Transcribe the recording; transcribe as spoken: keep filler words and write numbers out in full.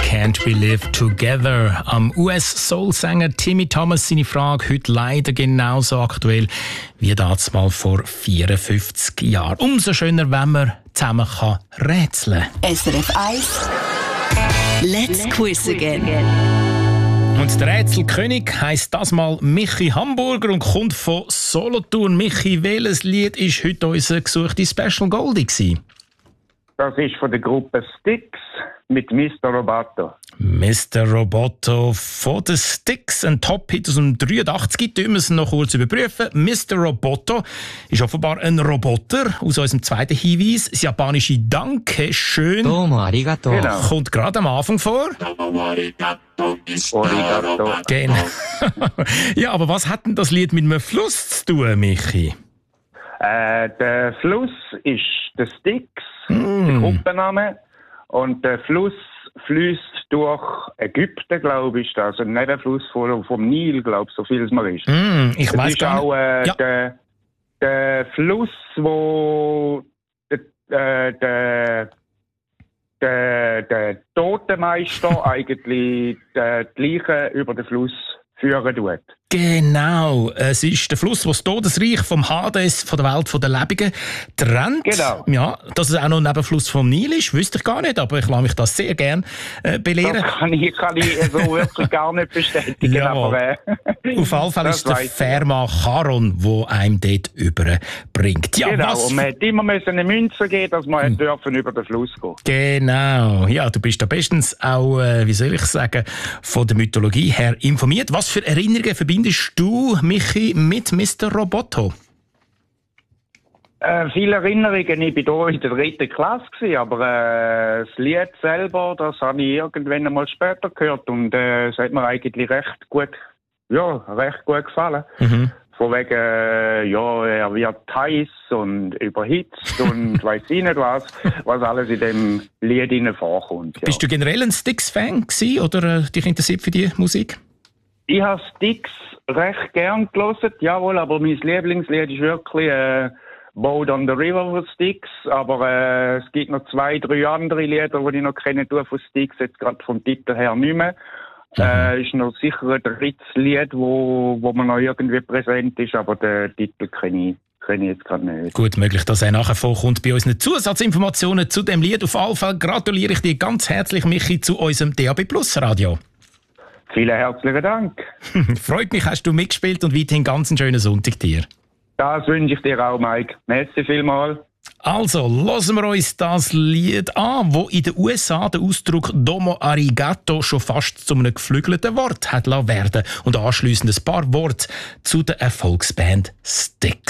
Can't We Live Together? Am U S-Soul-Sänger Timmy Thomas seine Frage heute leider genauso aktuell wie damals mal vor vierundfünfzig Jahren. Umso schöner, wenn man zusammen kann rätseln kann. S R F eins Let's Quiz Again. Und der Rätselkönig heisst das mal Michi Hamburger und kommt von Solothurn. Michi, welches Lied war heute unser gesuchte Special Goldie gewesen? Das ist von der Gruppe Styx mit Mister Roboto. Mister Roboto von den Styx, ein Top-Hit aus dem dreiundachtzig. Tun wir es noch kurz überprüfen. Mister Roboto ist offenbar ein Roboter. Aus unserem zweiten Hinweis. Das japanische Danke schön Domo arigato. Genau. kommt gerade am Anfang vor. Origato. Genau. Ja, aber was hat denn das Lied mit einem Fluss zu tun, Michi? Äh, der Fluss ist der Styx, Mm. der Gruppenname. Und der Fluss fließt durch Ägypten, glaube ich. Also nicht der Fluss vom, vom Nil, glaube ich, so viel es mir ist. Mm, ich Das weiss ist gar nicht. auch äh, Ja. der, der Fluss, wo der, äh, der, der, der Totenmeister eigentlich äh, die Leichen über den Fluss führen tut. Genau, es ist der Fluss, der das Todesreich vom Hades, von der Welt der Lebenden, trennt. Genau. Ja, dass es auch noch ein Nebenfluss vom Nil ist, wüsste ich gar nicht, aber ich lasse mich das sehr gerne äh, belehren. Das kann ich, kann ich so wirklich gar nicht bestätigen. Jawohl. Aber, äh, Auf jeden Fall das ist der weiss ich. Ferma Charon, der einem dort überbringt. Ja, Genau, was und man hätte immer müssen eine Münze geben, dass man hm. dürfen über den Fluss gehen. Genau, ja, du bist da bestens auch, äh, wie soll ich sagen, von der Mythologie her informiert. Was für Erinnerungen verbindest du, Michi, mit Mister Roboto? Äh, viele Erinnerungen, ich war hier in der dritten Klasse, gewesen, aber äh, das Lied selber, das habe ich irgendwann einmal später gehört und äh, es hat mir eigentlich recht gut, ja, recht gut gefallen. Mhm. Von wegen, äh, ja, er wird heiß und überhitzt und weiss ich nicht was, was alles in dem Lied innen vorkommt. Ja. Bist du generell ein Styx-Fan gewesen, oder äh, dich interessiert für die Musik? Ich habe Styx recht gern gelesen, jawohl, aber mein Lieblingslied ist wirklich äh, Boat on the River von Styx, aber äh, es gibt noch zwei, drei andere Lieder, die ich noch kenne von Styx, jetzt gerade vom Titel her nicht mehr. Mhm. Äh, ist noch sicher ein drittes Lied, wo, wo man noch irgendwie präsent ist, aber den Titel kenne ich, kenne ich jetzt gerade nicht. Gut möglich, dass er nachher vorkommt bei unseren Zusatzinformationen zu dem Lied. Auf jeden Fall gratuliere ich dir ganz herzlich, Michi, zu unserem D A B Plus Radio. Vielen herzlichen Dank. Freut mich, hast du mitgespielt und weiterhin ganz einen schönen Sonntag dir. Das wünsche ich dir auch, Mike. Merci vielmals. Also, hören wir uns das Lied an, wo in den U S A der Ausdruck Domo arigato schon fast zu einem geflügelten Wort hat werden und anschliessend ein paar Worte zu der Erfolgsband Styx.